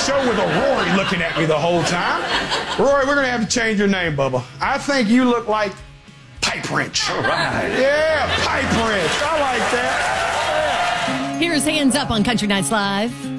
show with a Rory looking at me the whole time. Rory, we're going to have to change your name, Bubba. I think you look like Pipe Wrench. All right. Yeah, Pipe Wrench. I like that. Here's Hands Up on Country Nights Live.